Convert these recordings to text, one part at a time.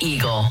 Eagle.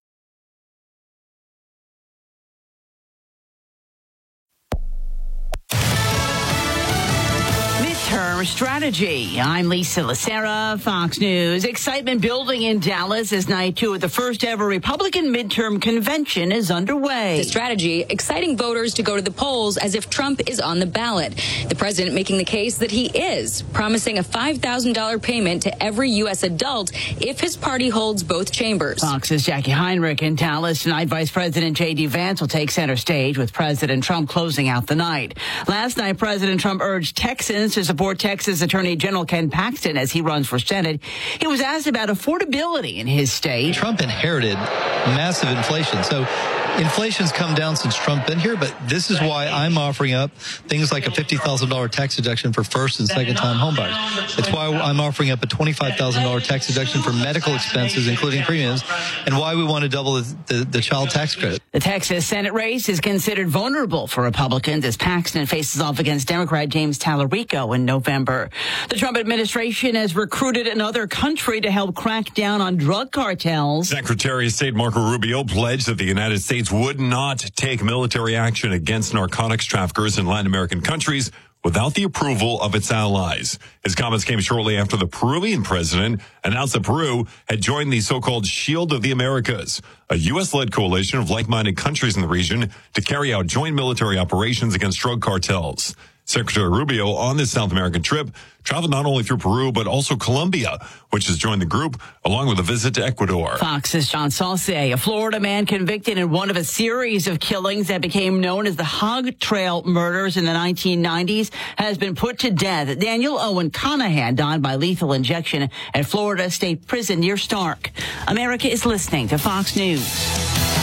Midterm strategy. I'm Lisa Lacera, Fox News. Excitement building in Dallas as night two of the first ever Republican midterm convention is underway. The strategy, exciting voters to go to the polls as if Trump is on the ballot. The president making the case that he is, promising a $5,000 payment to every U.S. adult if his party holds both chambers. Fox's Jackie Heinrich in Dallas tonight. Vice President J.D. Vance will take center stage with President Trump closing out the night. Last night, President Trump urged Texans to support Texas Attorney General Ken Paxton as he runs for Senate. He was asked about affordability in his state. Trump inherited massive inflation. So inflation's come down since Trump been here, but this is why I'm offering up things like a $50,000 tax deduction for first and second time homebuyers. It's why I'm offering up a $25,000 tax deduction for medical expenses, including premiums, and why we want to double the child tax credit. The Texas Senate race is considered vulnerable for Republicans as Paxton faces off against Democrat James Tallarico in November. The Trump administration has recruited another country to help crack down on drug cartels. Secretary of State Marco Rubio pledged that the United States would not take military action against narcotics traffickers in Latin American countries without the approval of its allies. His comments came shortly after the Peruvian president announced that Peru had joined the so-called Shield of the Americas, a U.S.-led coalition of like-minded countries in the region to carry out joint military operations against drug cartels. Secretary Rubio on this South American trip traveled not only through Peru, but also Colombia, which has joined the group, along with a visit to Ecuador. Fox's John Saucier, a Florida man convicted in one of a series of killings that became known as the Hog Trail murders in the 1990s, has been put to death. Daniel Owen Conahan died by lethal injection at Florida State Prison near Stark. America is listening to Fox News.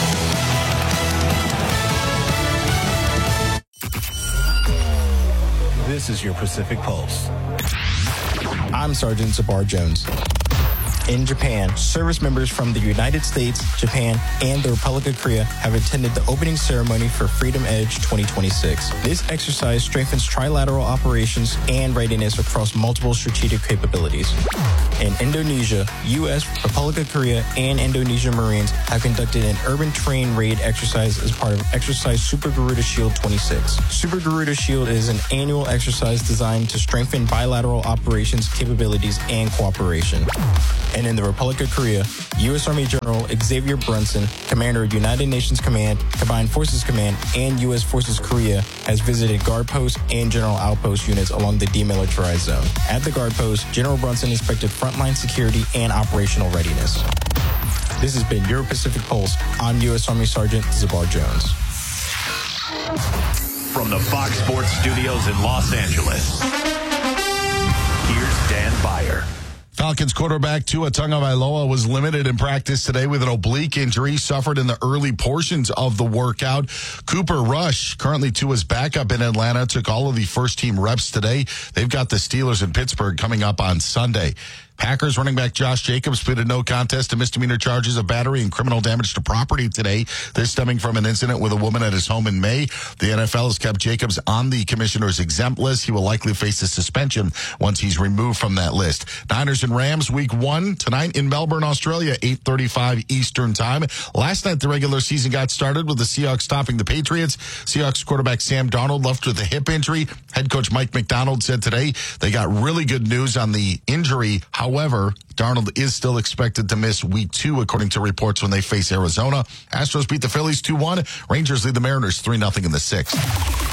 This is your Pacific Pulse. I'm Sergeant Zabar Jones. In Japan, service members from the United States, Japan, and the Republic of Korea have attended the opening ceremony for Freedom Edge 2026. This exercise strengthens trilateral operations and readiness across multiple strategic capabilities. In Indonesia, U.S., Republic of Korea, and Indonesian Marines have conducted an urban terrain raid exercise as part of Exercise Super Garuda Shield 26. Super Garuda Shield is an annual exercise designed to strengthen bilateral operations, capabilities, and cooperation. And in the Republic of Korea, U.S. Army General Xavier Brunson, Commander of United Nations Command, Combined Forces Command, and U.S. Forces Korea, has visited guard posts and general outpost units along the demilitarized zone. At the guard post, General Brunson inspected frontline security and operational readiness. This has been your Pacific Pulse. I'm U.S. Army Sergeant Zabar Jones. From the Fox Sports Studios in Los Angeles, here's Dan Byer. Falcons quarterback Tua Tagovailoa was limited in practice today with an oblique injury suffered in the early portions of the workout. Cooper Rush, currently Tua's backup in Atlanta, took all of the first-team reps today. They've got the Steelers in Pittsburgh coming up on Sunday. Packers running back Josh Jacobs pleaded no contest to misdemeanor charges of battery and criminal damage to property today. This stemming from an incident with a woman at his home in May. The NFL has kept Jacobs on the commissioner's exempt list. He will likely face a suspension once he's removed from that list. Niners and Rams week 1 tonight in Melbourne, Australia, 8:35 Eastern time. Last night, the regular season got started with the Seahawks stopping the Patriots. Seahawks quarterback Sam Darnold left with a hip injury. Head coach Mike McDonald said today they got really good news on the injury. However, Darnold is still expected to miss week 2, according to reports, when they face Arizona. Astros beat the Phillies 2-1. Rangers lead the Mariners 3-0 in the 6th.